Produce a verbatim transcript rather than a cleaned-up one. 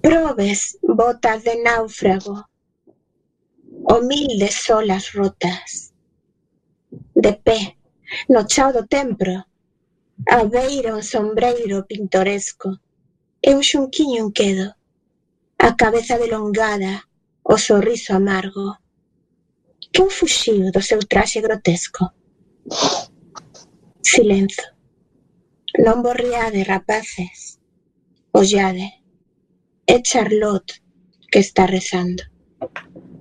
Probes botas de náufrago, humildes olas rotas, de pé no chao do templo, a beira un sombreiro pintoresco, e un xunquiño en quedo, a cabeza delongada, o sorriso amargo. Quen fuxiu do seu traxe grotesco? Silenzo. Non vos riade, rapaces. Ollade. É Charlotte que está rezando.